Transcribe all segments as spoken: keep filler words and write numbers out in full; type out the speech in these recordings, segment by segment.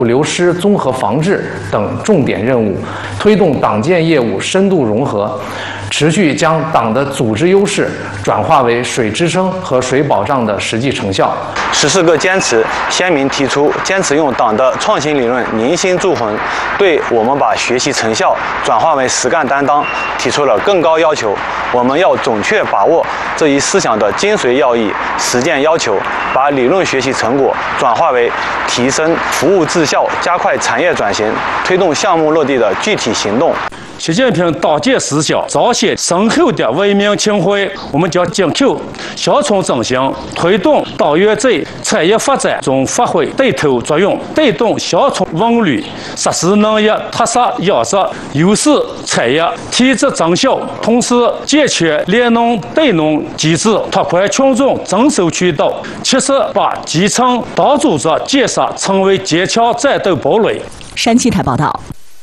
流失综合防治等重点任务，推动党建业务深度融合，持续将党的组织优势转化为水支撑和水保障的实际成效。 十四个坚持鲜明提出，坚持用党的创新理论凝心铸魂，对我们把学习成效转化为实干担当提出了更高要求。我们要准确把握这一思想的精髓要义、实践要求，把理论学习成果转化为提升服务质效、加快产业转型、推动项目落地的具体行动。 习近平党建思想彰显深厚的为民情怀，我们将紧扣小村振兴，推动党员在产业发展中发挥带头作用，带动小村文旅、实施农业特色养殖优势产业提质增效，同时健全联农带农机制，拓宽群众增收渠道，切实把基层党组织建设成为坚强战斗堡垒。 山西台报道。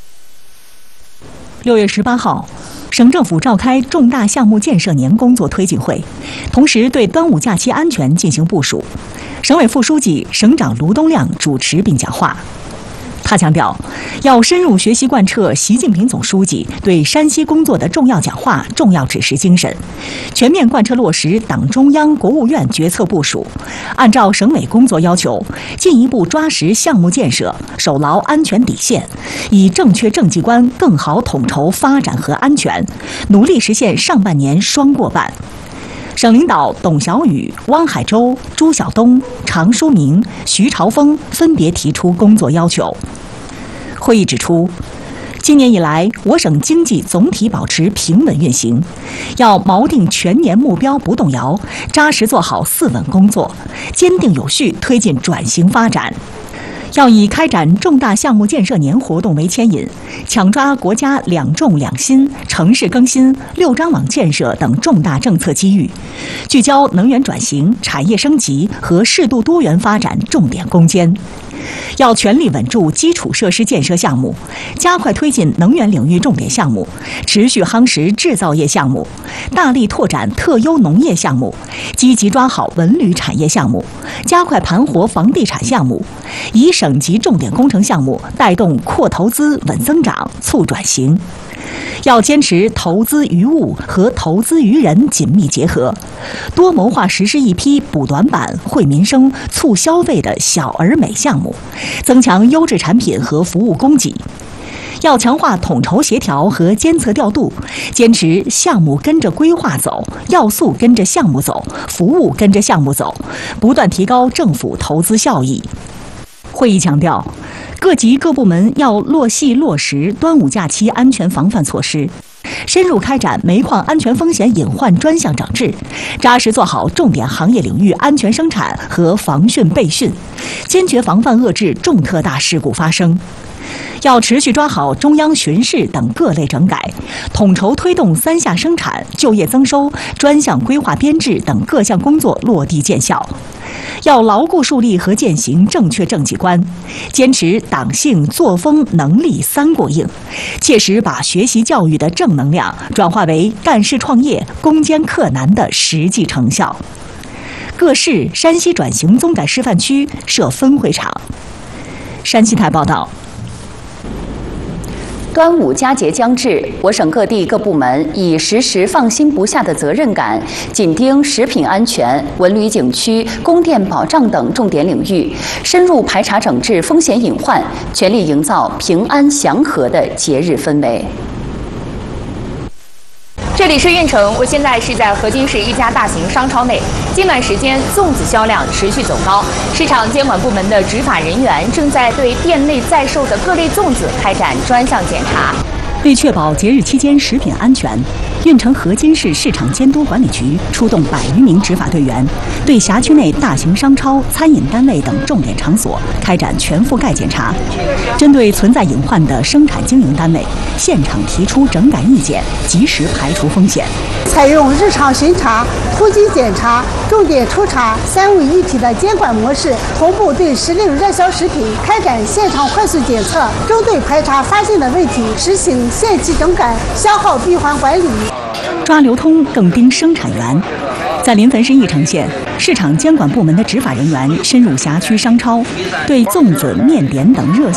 六月十八号，省政府召开重大项目建设年工作推进会，同时对端午假期安全进行部署。省委副书记、省长卢东亮主持并讲话。他强调，要深入学习贯彻习近平总书记对山西工作的重要讲话、重要指示精神，全面贯彻落实党中央、国务院决策部署，按照省委工作要求，进一步抓实项目建设，守牢安全底线，以正确政绩观更好统筹发展和安全，努力实现上半年双过半。省领导董小宇、汪海洲、朱晓东、常书明、徐朝峰分别提出工作要求。会议指出，今年以来，我省经济总体保持平稳运行，要锚定全年目标不动摇，扎实做好四稳工作，坚定有序推进转型发展。要以开展重大项目建设年活动为牵引，抢抓国家两重两新、城市更新、六张网建设等重大政策机遇，聚焦能源转型、产业升级和适度多元发展重点攻坚。要全力稳住基础设施建设项目，加快推进能源领域重点项目，持续夯实制造业项目，大力拓展特优农业项目，积极抓好文旅产业项目，加快盘活房地产项目，以省级重点工程项目带动扩投资、稳增长、促转型。要坚持投资于物和投资于人紧密结合，多谋划实施一批补短板、惠民生、促消费的小而美项目，增强优质产品和服务供给。要强化统筹协调和监测调度，坚持项目跟着规划走，要素跟着项目走，服务跟着项目走，不断提高政府投资效益。会议强调，各级各部门要落细落实端午假期安全防范措施，深入开展煤矿安全风险隐患专项整治，扎实做好重点行业领域安全生产和防汛备汛，坚决防范遏制重特大事故发生。要持续抓好中央巡视等各类整改，统筹推动三下生产、就业增收、专项规划编制等各项工作落地见效。要牢固树立和践行正确政绩观，坚持党性、作风、能力三过硬，切实把学习教育的正能量转化为干事创业、攻坚克难的实际成效。各市山西转型综改示范区设分会场。山西台报道。 端午佳节将至，我省各地各部门以时时放心不下的责任感，紧盯食品安全、文旅景区、供电保障等重点领域，深入排查整治风险隐患，全力营造平安祥和的节日氛围。 这里是运城，我现在是在河津市一家大型商超内。近段时间，粽子销量持续走高，市场监管部门的执法人员正在对店内在售的各类粽子开展专项检查。 为确保节日期间食品安全，运城河津市市场监督管理局出动百余名执法队员，对辖区内大型商超、餐饮单位等重点场所开展全覆盖检查。针对存在隐患的生产经营单位，现场提出整改意见，及时排除风险。 采用日常巡查、突击检查、重点抽查三位一体的监管模式，同步对时令热销食品开展现场快速检测，针对排查发现的问题实行限期整改、消耗闭环管理， 抓流通更盯生产源。 在临汾市义城县，市场监管部门的执法人员深入辖区商超，对粽子、面点等热